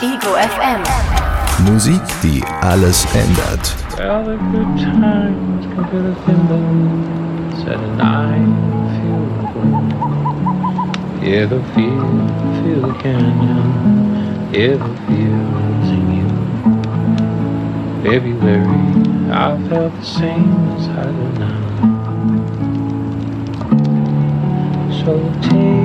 Ego FM. Musik, die alles ändert. Well, the good times can feel the thimble, said and I feel the glow. Yeah, the feel the canyon, yeah, the feel's in you. February, I felt the same as I do now. So take